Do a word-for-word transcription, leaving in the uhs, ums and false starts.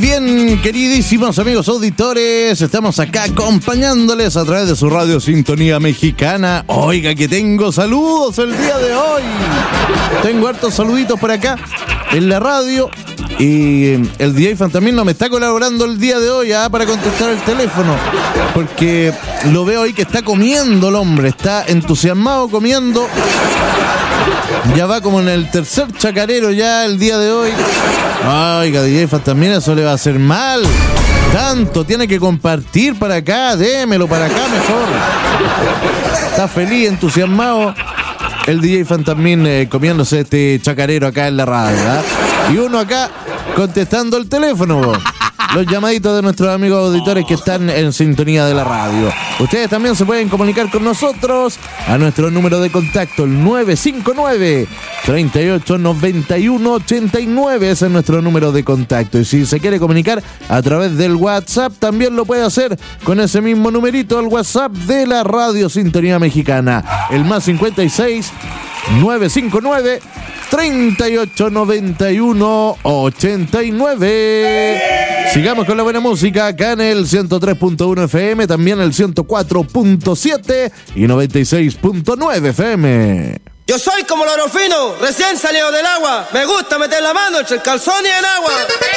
bien, queridísimos amigos auditores, estamos acá acompañándoles a través de su radio Sintonía Mexicana. Oiga, que tengo saludos el día de hoy. Tengo hartos saluditos por acá en la radio. Y el D J Fantasmín no me está colaborando el día de hoy ¿ah? para contestar el teléfono, porque lo veo ahí que está comiendo el hombre, está entusiasmado comiendo. Ya va como en el tercer chacarero ya el día de hoy. Oiga, D J Fantasmín, eso le va a hacer mal. Tanto, tiene que compartir para acá, démelo para acá mejor. Está feliz, entusiasmado el D J Fantasmín eh, comiéndose este chacarero acá en la radio, ¿eh? Y uno acá contestando el teléfono, vos. Los llamaditos de nuestros amigos auditores que están en sintonía de la radio. Ustedes también se pueden comunicar con nosotros a nuestro número de contacto, el nueve cinco nueve, treinta y ocho, noventa y uno, ochenta y nueve. Ese es nuestro número de contacto. Y si se quiere comunicar a través del WhatsApp, también lo puede hacer con ese mismo numerito, el WhatsApp de la radio Sintonía Mexicana. El más cincuenta y seis, novecientos cincuenta y nueve, treinta y ocho, noventa y uno, ochenta y nueve. Sigamos con la buena música acá en el ciento tres punto uno F M, también el ciento cuatro punto siete y noventa y seis punto nueve F M. Yo soy como el oro fino, recién salido del agua. Me gusta meter la mano entre el calzón y el agua.